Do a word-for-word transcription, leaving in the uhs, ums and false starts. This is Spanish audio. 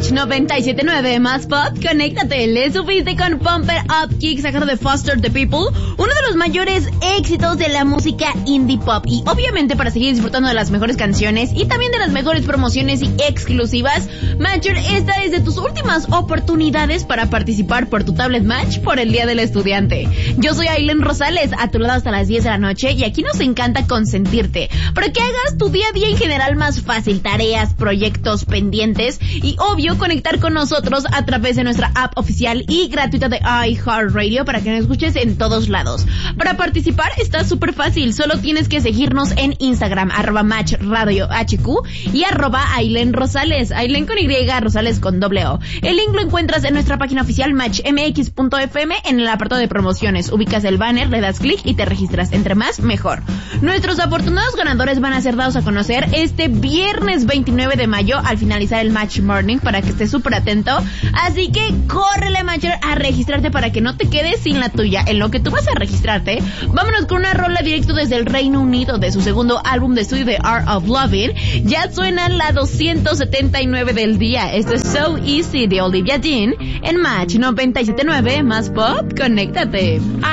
Match noventa y siete punto nueve más pop, conéctate. Le supiste con Pump It Up Kick, sacado de Foster the People, uno de los mayores éxitos de la música indie pop. Y obviamente para seguir disfrutando de las mejores canciones y también de las mejores promociones y exclusivas, Matcher, esta es de tus últimas oportunidades para participar por tu tablet Match por el Día del Estudiante. Yo soy Aileen Rosales, a tu lado hasta las diez de la noche, y aquí nos encanta consentirte para que hagas tu día a día en general más fácil, tareas, proyectos pendientes y obvio conectar con nosotros a través de nuestra app oficial y gratuita de iHeartRadio para que nos escuches en todos lados. Para participar está súper fácil, solo tienes que seguirnos en Instagram, arroba Match Radio H Q y arroba Aileen Rosales, Aileen con Y, Rosales con doble O. El link lo encuentras en nuestra página oficial match m x punto f m en el apartado de promociones. Ubicas el banner, le das clic y te registras. Entre más, mejor. Nuestros afortunados ganadores van a ser dados a conocer este viernes veintinueve de mayo al finalizar el Match Morning, para que estés súper atento. Así que córrele, Matcher, a registrarte para que no te quedes sin la tuya. En lo que tú vas a registrarte, vámonos con una rola directo desde el Reino Unido de su segundo álbum de estudio The Art of Loving. Ya suena la doscientos setenta y nueve del día. Esto es So Easy de Olivia Dean en Match noventa y siete punto nueve más pop. Conéctate.